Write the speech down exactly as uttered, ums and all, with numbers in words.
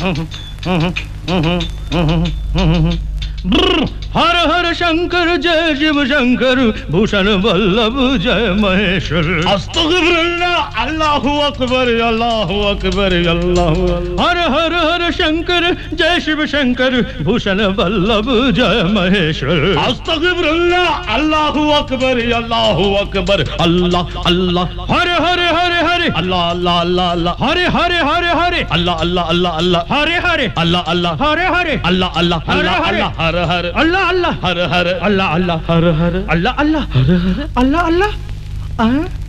हर हर शंकर जय शिव शंकर भूषण वल्लभ जय महेश्वर अस्तगफिरुल्लाह अल्लाहु अकबर अल्लाहु अकबर अल्लाहु हर हर हर शंकर जय शिव शंकर भूषण वल्लभ जय महेश्वर अस्तगफिरुल्लाह अल्लाहु अकबर अल्लाहु अकबर अल्लाह अल्लाह हरे हरे हरे हरे अल्लाह अल्लाह अल्लाह अल्लाह हरे हरे हरे हरे अल्लाह अल्लाह अल्लाह अल्लाह हरे हरे अल्लाह अल्लाह हरे हरे अल्लाह अल्लाह अल्लाह अल्लाह हर हर अल्लाह अल्लाह हर हर अल्लाह अल्लाह हर हर अल्लाह अल्लाह हर हर अल्लाह अल्लाह अल्लाह अल्लाह